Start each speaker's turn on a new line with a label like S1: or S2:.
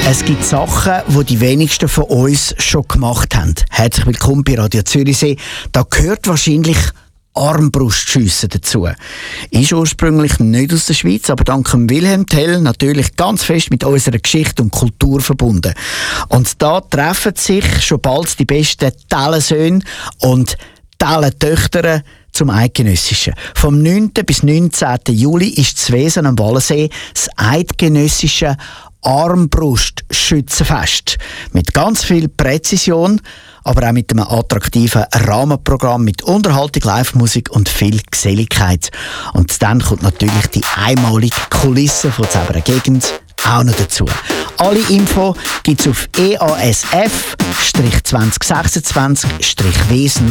S1: Es gibt Sachen, die die wenigsten von uns schon gemacht haben. Herzlich willkommen bei Radio Zürichsee. Da gehört wahrscheinlich Armbrustschiessen dazu. Ist ursprünglich nicht aus der Schweiz, aber dank Wilhelm Tell natürlich ganz fest mit unserer Geschichte und Kultur verbunden. Und da treffen sich schon bald die besten Tellensöhne und Tellentöchter zum Eidgenössischen. Vom 9. bis 19. Juli ist zu Wesen am Wallensee das Eidgenössische Armbrustschützenfest. Mit ganz viel Präzision, aber auch mit einem attraktiven Rahmenprogramm mit Unterhaltung, Live-Musik und viel Geselligkeit. Und dann kommt natürlich die einmalige Kulisse von dieser Gegend auch noch dazu. Alle Info gibt es auf easf-2026-wesen.ch.